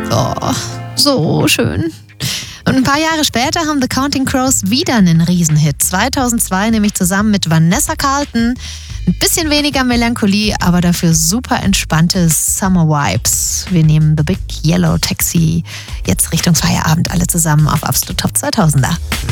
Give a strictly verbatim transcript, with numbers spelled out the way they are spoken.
Oh, so schön. Und ein paar Jahre später haben The Counting Crows wieder einen Riesenhit. zweitausendzwei nämlich zusammen mit Vanessa Carlton. Ein bisschen weniger Melancholie, aber dafür super entspannte Summer Vibes. Wir nehmen The Big Yellow Taxi jetzt Richtung Feierabend alle zusammen auf Absolut Top zweitausender.